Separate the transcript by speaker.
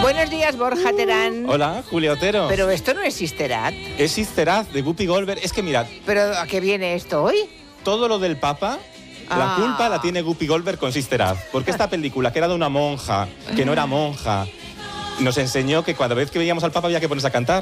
Speaker 1: Buenos días, Borja Terán.
Speaker 2: Hola, Julio Otero.
Speaker 1: Pero esto no es Sister Act.
Speaker 2: Es Sister Act de Whoopi Goldberg. Es que mirad,
Speaker 1: ¿Pero a qué viene esto hoy?
Speaker 2: todo lo del Papa, la culpa la tiene Whoopi Goldberg con Sister Act. Porque esta película, que era de una monja, que no era monja, nos enseñó que cada vez que veíamos al Papa había que ponerse a cantar.